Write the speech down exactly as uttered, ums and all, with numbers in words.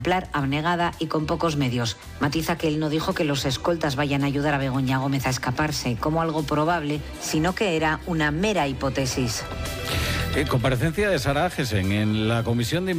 abnegada y con pocos medios. Matiza que él no dijo que los escoltas vayan a ayudar a Begoña Gómez a escaparse como algo probable, sino que era una mera hipótesis. Eh, comparecencia de Sara Agesen en la comisión de